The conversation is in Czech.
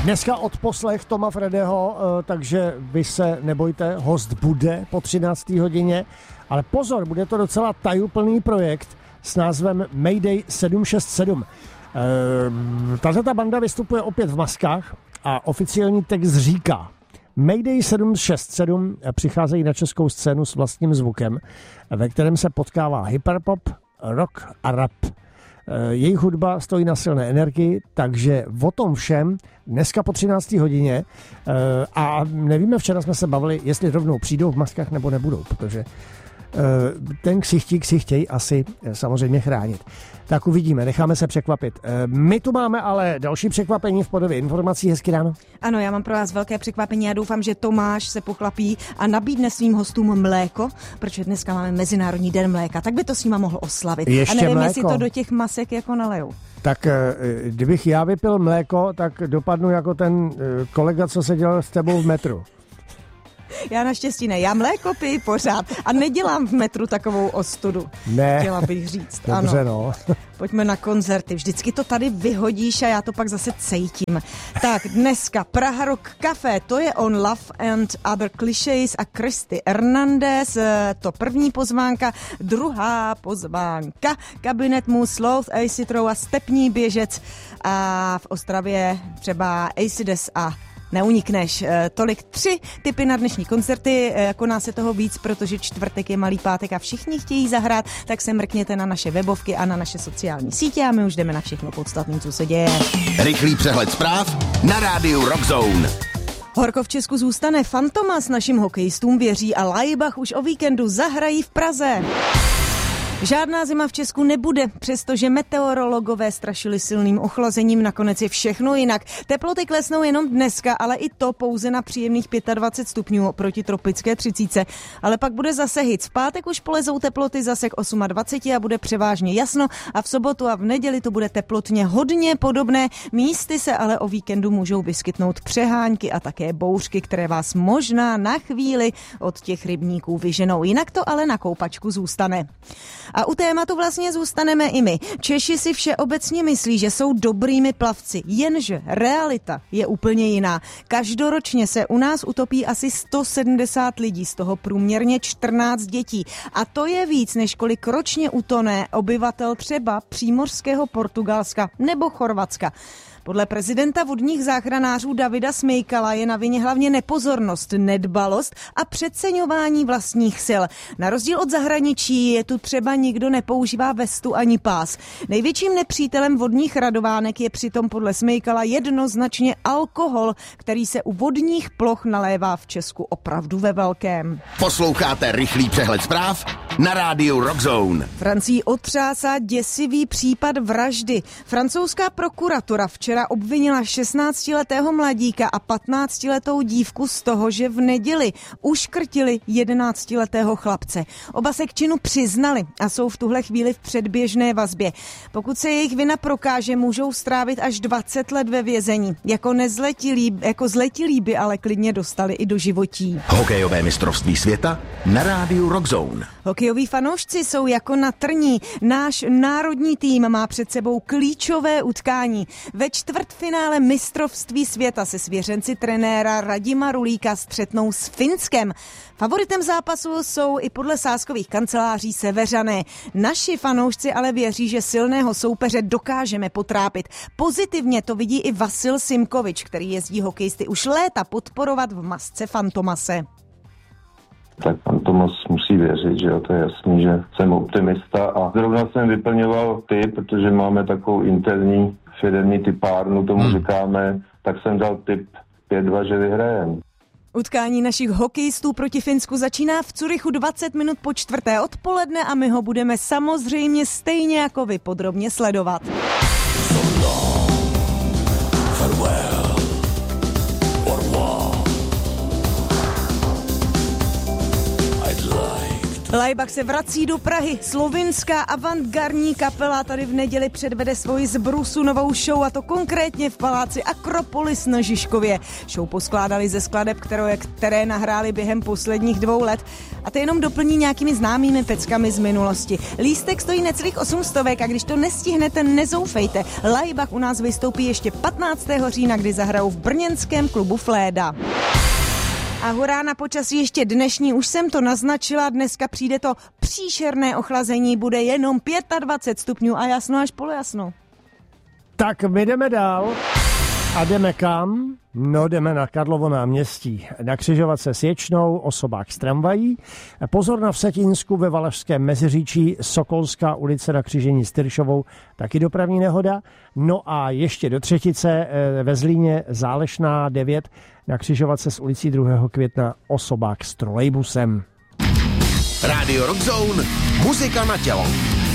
Dneska odposlech Toma Fredeho, takže vy se nebojte, host bude po 13. hodině, ale pozor, bude to docela tajuplný projekt s názvem Mayday 767. Tato banda vystupuje opět v maskách a oficiální text říká: Mayday 767 přicházejí na českou scénu s vlastním zvukem, ve kterém se potkává hyperpop, rock a rap. Jejich hudba stojí na silné energii, takže o tom všem dneska po 13. hodině a nevíme, včera jsme se bavili, jestli rovnou přijdou v maskách nebo nebudou, protože ten ksichtík si chtějí asi samozřejmě chránit. Tak uvidíme, necháme se překvapit. My tu máme ale další překvapení v podobě informací. Hezky ráno. Ano, já mám pro vás velké překvapení. Já doufám, že Tomáš se pochlapí a nabídne svým hostům mléko, protože dneska máme Mezinárodní den mléka, tak by to s nima mohl oslavit. Ještě a nevím, mléko. jestli to do těch masek jako nalejou. Tak kdybych já vypil mléko, tak dopadnu jako ten kolega, co seděl s tebou v metru. Já naštěstí ne, já mléko piju pořád a nedělám v metru takovou ostudu. Ne. Chtěla bych říct. Dobře, ano. no. Pojďme na koncerty, vždycky to tady vyhodíš a já to pak zase cítím. Tak dneska Praha Rock Café, to je On Love and Other Clichés a Christy Hernandez, to první pozvánka. Druhá pozvánka, Kabinet Mu, Sloth, Acid Row a Stepní běžec a v Ostravě třeba Acides a neunikneš. Tolik 3 tipy na dnešní koncerty, koná se toho víc, protože čtvrtek je malý pátek a všichni chtějí zahrát, tak se mrkněte na naše webovky a na naše sociální sítě a my už jdeme na všechno podstatné, co se děje. Rychlý přehled zpráv na rádiu Rock Zone. Horko v Česku zůstane, Fantomas našim hokejistům věří a Laibach už o víkendu zahrají v Praze. Žádná zima v Česku nebude, přestože meteorologové strašili silným ochlazením, nakonec je všechno jinak. Teploty klesnou jenom dneska, ale i to pouze na příjemných 25 stupňů proti tropické 30. Ale pak bude zase hit. V pátek už polezou teploty zase k 28 a bude převážně jasno a v sobotu a v neděli to bude teplotně hodně podobné. Místy se ale o víkendu můžou vyskytnout přehánky a také bouřky, které vás možná na chvíli od těch rybníků vyženou. Jinak to ale na koupačku zůstane. A u tématu vlastně zůstaneme i my. Češi si všeobecně myslí, že jsou dobrými plavci, jenže realita je úplně jiná. Každoročně se u nás utopí asi 170 lidí, z toho průměrně 14 dětí. A to je víc, než kolik ročně utone obyvatel třeba přímořského Portugalska nebo Chorvatska. Podle prezidenta vodních záchranářů Davida Smejkala je na vině hlavně nepozornost, nedbalost a přeceňování vlastních sil. Na rozdíl od zahraničí je tu třeba nikdo nepoužívá vestu ani pás. Největším nepřítelem vodních radovánek je přitom podle Smejkala jednoznačně alkohol, který se u vodních ploch nalévá v Česku opravdu ve velkém. Posloucháte rychlý přehled zpráv na rádiu Rock Zone. Francii otřásá děsivý případ vraždy. Francouzská prokuratura včera obvinila 16letého mladíka a 15letou dívku z toho, že v neděli uškrtili 11letého chlapce. Oba se k činu přiznali a jsou v tuhle chvíli v předběžné vazbě. Pokud se jejich vina prokáže, můžou strávit až 20 let ve vězení. Jako zletilí by ale klidně dostali i do životí. Hokejové mistrovství světa na rádiu Rock Zone. Hokejoví fanoušci jsou jako na trní. Náš národní tým má před sebou klíčové utkání. Ve čtvrtfinále mistrovství světa se svěřenci trenéra Radima Rulíka střetnou s Finskem. Favoritem zápasu jsou i podle sázkových kanceláří Seveřané. Naši fanoušci ale věří, že silného soupeře dokážeme potrápit. Pozitivně to vidí i Vasil Simkovič, který jezdí hokejisty už léta podporovat v masce Fantomase. Tak Fantomas musí věřit, že jo, to je jasný, že jsem optimista a zrovna jsem vyplňoval protože máme takovou interní firemní typárnu, tomu říkáme, tak jsem dal tip 5-2, že vyhrajem. Utkání našich hokejistů proti Finsku začíná v Curychu 20 minut po 4. odpoledne a my ho budeme samozřejmě stejně jako vy podrobně sledovat. Laibach se vrací do Prahy. Slovinská avantgardní kapela tady v neděli předvede svoji z brusu novou show, a to konkrétně v paláci Akropolis na Žižkově. Show poskládali ze skladeb, které nahráli během posledních 2 let, a ty jenom doplní nějakými známými peckami z minulosti. Lístek stojí necelých 800, a když to nestihnete, nezoufejte. Laibach u nás vystoupí ještě 15. října, kdy zahrajou v brněnském klubu Fléda. A hurá na počasí ještě dnešní, už jsem to naznačila, dneska přijde to příšerné ochlazení, bude jenom 25 stupňů a jasno až polojasno. Tak my jdeme dál a jdeme kam? No, jdeme na Karlovo náměstí. Na křižovatce s Ječnou, osobák s tramvají. Pozor na Vsetínsku ve Valašském Meziříčí, Sokolská ulice na křížení s Tyršovou, taky dopravní nehoda. No a ještě do Třetice ve Zlíně Zálešná 9 na křižovatce s ulicí 2. května, osobák s trolejbusem. Radio Rock Zone, muzika na tělo.